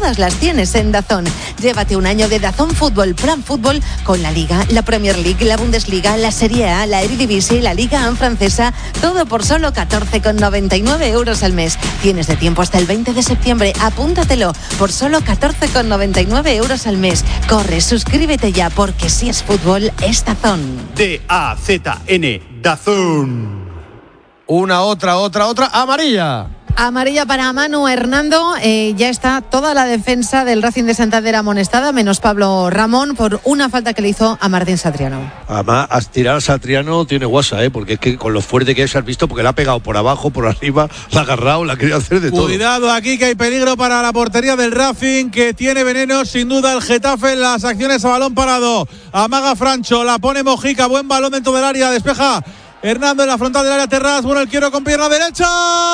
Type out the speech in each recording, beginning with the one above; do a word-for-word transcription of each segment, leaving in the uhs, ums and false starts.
todas las tienes en DAZN. Llévate un año de DAZN Fútbol, Plan Fútbol, con la Liga, la Premier League, la Bundesliga, la Serie A, la Eredivisie, la Liga francesa, todo por solo catorce con noventa y nueve euros al mes. Tienes de tiempo hasta el veinte de septiembre, apúntatelo, por solo catorce con noventa y nueve euros al mes. Corre, suscríbete ya, porque si es fútbol, es DAZN. D A Z N, DAZN. Una, otra, otra, otra, amarilla. Amarilla para Manu Hernando. Eh, ya está toda la defensa del Racing de Santander amonestada, menos Pablo Ramón, por una falta que le hizo a Martín Satriano. Además, a tirar a Satriano tiene guasa, ¿eh? Porque es que con lo fuerte que es, has visto, porque le ha pegado por abajo, por arriba, la ha agarrado, la ha querido hacer de todo. Cuidado aquí, que hay peligro para la portería del Racing, que tiene veneno sin duda el Getafe en las acciones a balón parado. Amaga Francho, la pone Mojica, buen balón dentro del área, despeja Hernando en la frontal del área. Terraz, bueno, el quiero con pierna derecha,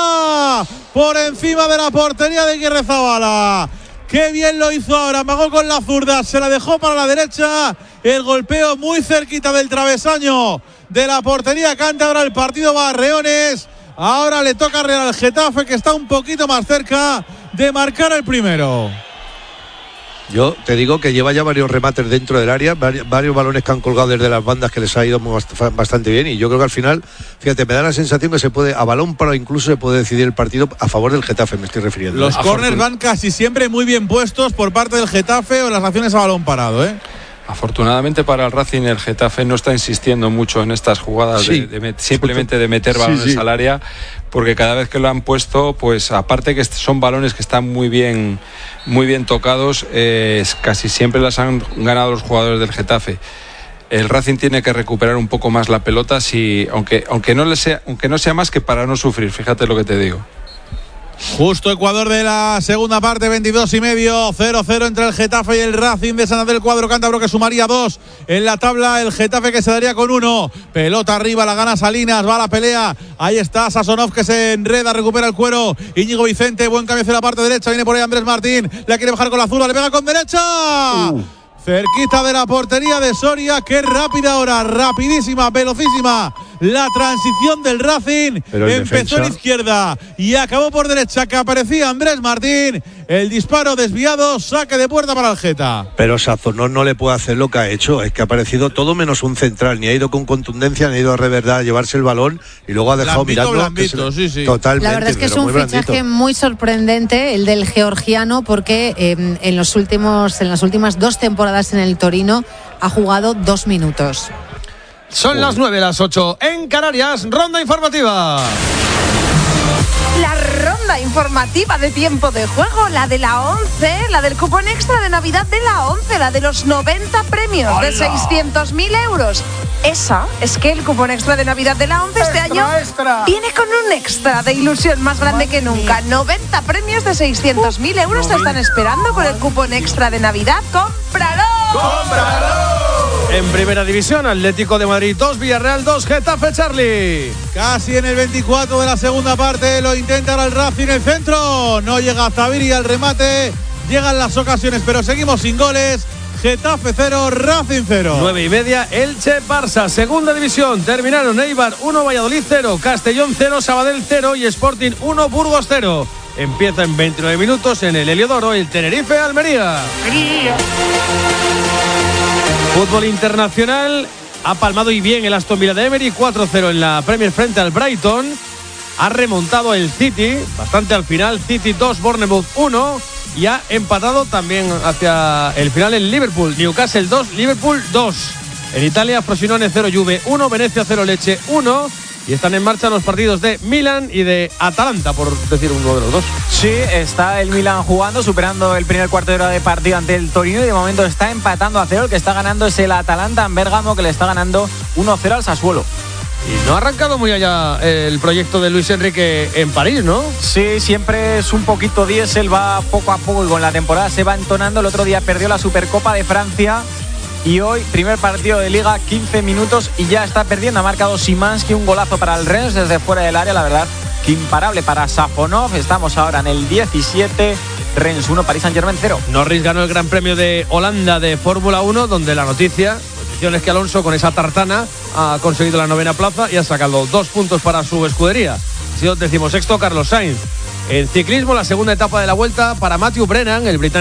por encima de la portería de Guirrezabala. Qué bien lo hizo ahora, amagó con la zurda, se la dejó para la derecha, el golpeo muy cerquita del travesaño de la portería cántabra. El partido va a Reones, ahora le toca a Real Getafe, que está un poquito más cerca de marcar el primero. Yo te digo que lleva ya varios remates dentro del área, varios, varios balones que han colgado desde las bandas, que les ha ido bastante bien, y yo creo que al final, fíjate, me da la sensación que se puede, a balón parado incluso se puede decidir el partido a favor del Getafe, me estoy refiriendo. Los ¿eh? córners van casi siempre muy bien puestos por parte del Getafe o las acciones a balón parado, ¿eh? Afortunadamente para el Racing, el Getafe no está insistiendo mucho en estas jugadas, sí, de, de, simplemente de meter balones sí, sí. al área, porque cada vez que lo han puesto, pues aparte que son balones que están muy bien muy bien tocados, eh, casi siempre las han ganado los jugadores del Getafe. El Racing tiene que recuperar un poco más la pelota, si, aunque, aunque, no le sea, aunque no sea más que para no sufrir, fíjate lo que te digo. Justo Ecuador de la segunda parte, veintidós y medio, cero cero entre el Getafe y el Racing de Santander. El cuadro cántabro que sumaría dos en la tabla, el Getafe que se daría con uno. Pelota arriba, la gana Salinas, va a la pelea, ahí está Sasonov que se enreda, recupera el cuero, Íñigo Vicente, buen cambio hacia la parte derecha, viene por ahí Andrés Martín, la quiere bajar con la zurda, le pega con derecha, uh. cerquita de la portería de Soria. Qué rápida ahora, rapidísima, velocísima la transición del Racing. Pero empezó defensa en izquierda y acabó por derecha, que aparecía Andrés Martín. El disparo desviado, saque de puerta para el Geta. Pero Sazonov no le puede hacer lo que ha hecho, es que ha aparecido todo menos un central, ni ha ido con contundencia, ni ha ido a reverdad a llevarse el balón y luego ha dejado blandito, mirando blandito, sí, sí. Totalmente. La verdad es que es un fichaje blandito. muy sorprendente el del georgiano, porque eh, en los últimos en las últimas dos temporadas en el Torino ha jugado dos minutos. Son Uy. las nueve, las ocho en Canarias. Ronda informativa. La ronda informativa de tiempo de juego, la de la once, la del cupón extra de Navidad de la once, la de los noventa premios ¡Hola! de seiscientos mil euros. Esa es que el cupón extra de Navidad de la once este extra, año extra. viene con un extra de ilusión más grande que nunca. noventa premios de seiscientos mil euros te están esperando con el cupón extra de Navidad. ¡Cómpralo! ¡Cómpralo! En primera división, Atlético de Madrid dos, Villarreal dos, Getafe, Charlie. Casi en el veinticuatro de la segunda parte, lo intenta ahora el Racing en el centro. No llega Zaviri al remate, llegan las ocasiones, pero seguimos sin goles. Getafe cero, Racing cero. Nueve y media, Elche, Barça, segunda división. Terminaron Eibar uno, Valladolid cero, Castellón cero, Sabadell cero y Sporting uno, Burgos cero. Empieza en veintinueve minutos en el Heliodoro el Tenerife, Almería. Almería. Fútbol internacional, ha palmado y bien el Aston Villa de Emery, cuatro cero en la Premier frente al Brighton. Ha remontado el City, bastante al final, City dos, Bournemouth uno. Y ha empatado también hacia el final el Liverpool, Newcastle dos, Liverpool dos. En Italia, Frosinone cero, Juve uno, Venecia cero, Lecce uno. Y están en marcha los partidos de Milan y de Atalanta, por decir uno de los dos. Sí, está el Milan jugando, superando el primer cuarto de hora de partido ante el Torino, y de momento está empatando a cero. El que está ganando es el Atalanta en Bérgamo, que le está ganando uno cero al Sassuolo. Y no ha arrancado muy allá el proyecto de Luis Enrique en París, ¿no? Sí, siempre es un poquito diésel, va poco a poco y con la temporada se va entonando. El otro día perdió la Supercopa de Francia y hoy, primer partido de Liga, quince minutos y ya está perdiendo. Ha marcado Szymanski, un golazo para el Rennes desde fuera del área, la verdad que imparable para Safonov. Estamos ahora en el diecisiete, Rennes uno, Paris Saint-Germain cero. Norris ganó el Gran Premio de Holanda de Fórmula uno, donde la noticia es que Alonso con esa tartana ha conseguido la novena plaza y ha sacado dos puntos para su escudería. Ha sido decimosexto Carlos Sainz. En ciclismo, la segunda etapa de la Vuelta para Matthew Brennan, el británico.